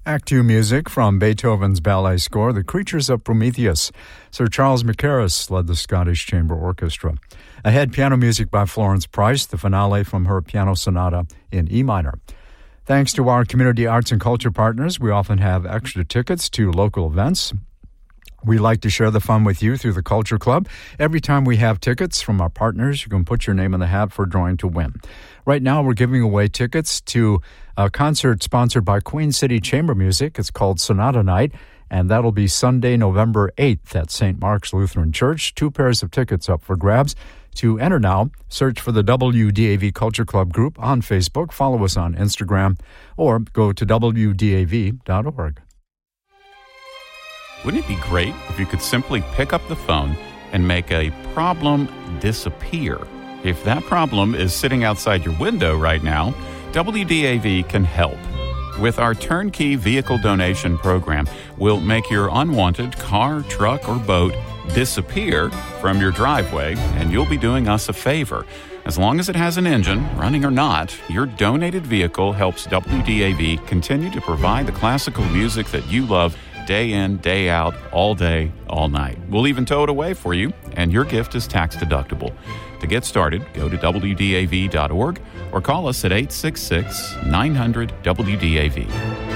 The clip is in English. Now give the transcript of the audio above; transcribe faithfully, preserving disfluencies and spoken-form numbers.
Act two music from Beethoven's ballet score, The Creatures of Prometheus. Sir Charles Mackerras led the Scottish Chamber Orchestra. Ahead, piano music by Florence Price, the finale from her piano sonata in E minor. Thanks to our community arts and culture partners, we often have extra tickets to local events. We like to share the fun with you through the Culture Club. Every time we have tickets from our partners, you can put your name in the hat for a drawing to win. Right now, we're giving away tickets to a concert sponsored by Queen City Chamber Music. It's called Sonata Night, and that'll be Sunday, November eighth at Saint Mark's Lutheran Church. Two pairs of tickets up for grabs. To enter now, search for the W D A V Culture Club group on Facebook, follow us on Instagram, or go to W D A V dot org. Wouldn't it be great if you could simply pick up the phone and make a problem disappear? If that problem is sitting outside your window right now, W D A V can help. With our turnkey vehicle donation program, we'll make your unwanted car, truck, or boat disappear from your driveway, and you'll be doing us a favor. As long as it has an engine, running or not, your donated vehicle helps W D A V continue to provide the classical music that you love day in, day out, all day, all night. We'll even tow it away for you, and your gift is tax deductible. To get started, go to W D A V dot org or call us at eight six six, nine hundred, W D A V.